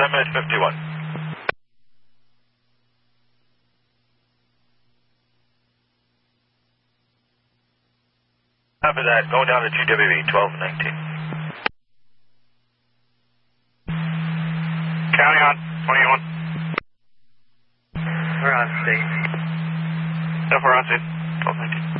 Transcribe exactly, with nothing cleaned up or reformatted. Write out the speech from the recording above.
seven minutes fifty-one. After that, going down to G W B, twelve nineteen. County on, twenty-one. We're on state. Yep, we're on state.